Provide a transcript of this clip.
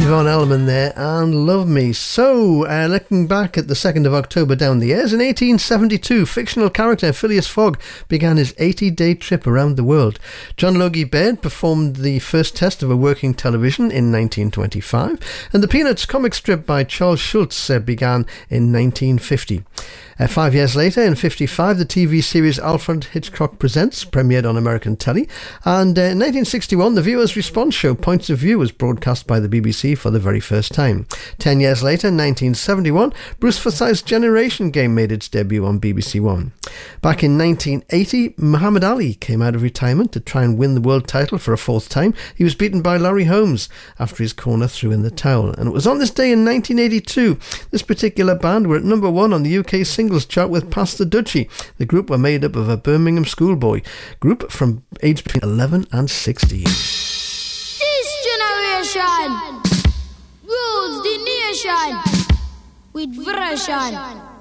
Yvonne Elliman there and Love Me. So, looking back at the 2nd of October down the years, in 1872, fictional character Phileas Fogg began his 80-day trip around the world. John Logie Baird performed the first test of a working television in 1925, and the Peanuts comic strip by Charles Schulz began in 1950. 5 years later, in 1955, the TV series Alfred Hitchcock Presents premiered on American telly, and in 1961, the Viewers' Response show Points of View was broadcast by the BBC for the very first time. 10 years later, in 1971, Bruce Forsyth's Generation game made its debut on BBC One. Back in 1980, Muhammad Ali came out of retirement to try and win the world title for a fourth time. He was beaten by Larry Holmes after his corner threw in the towel. And it was on this day in 1982, this particular band were at number 1 on the UK singles chart with Pass the Dutchie. The group were made up of a Birmingham schoolboy group from age between 11 and 16. This generation rules the nation with version.